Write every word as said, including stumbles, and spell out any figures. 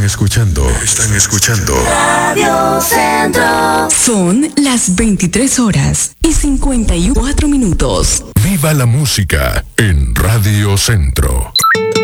escuchando, están escuchando Radio Centro. Son las veintitrés horas y cincuenta y cuatro minutos. Viva la música en Radio Centro.